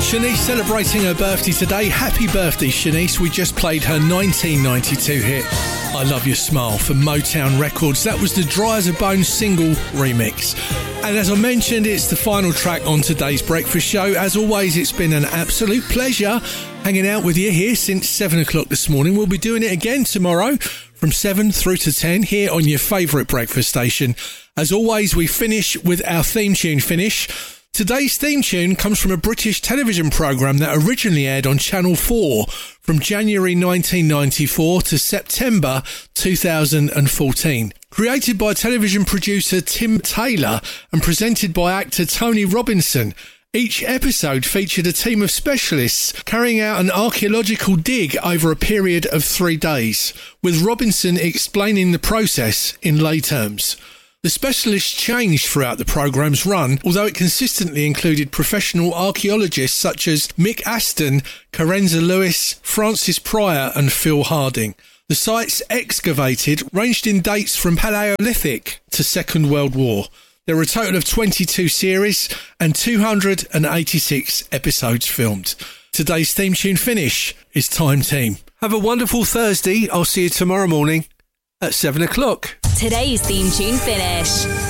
Shanice celebrating her birthday today. Happy birthday, Shanice. We just played her 1992 hit, I Love Your Smile, from Motown Records. That was the Dry as a Bone single remix. And as I mentioned, it's the final track on today's breakfast show. As always, it's been an absolute pleasure hanging out with you here since 7 o'clock this morning. We'll be doing it again tomorrow from 7 through to 10 here on your favourite breakfast station. As always, we finish with our theme tune finish. Today's theme tune comes from a British television programme that originally aired on Channel 4 from January 1994 to September 2014. Created by television producer Tim Taylor and presented by actor Tony Robinson, each episode featured a team of specialists carrying out an archaeological dig over a period of 3 days, with Robinson explaining the process in lay terms. The specialists changed throughout the programme's run, although it consistently included professional archaeologists such as Mick Aston, Karenza Lewis, Francis Pryor and Phil Harding. The sites excavated ranged in dates from Paleolithic to Second World War. There were a total of 22 series and 286 episodes filmed. Today's theme tune finish is Time Team. Have a wonderful Thursday. I'll see you tomorrow morning at 7 o'clock. Today's theme tune finish.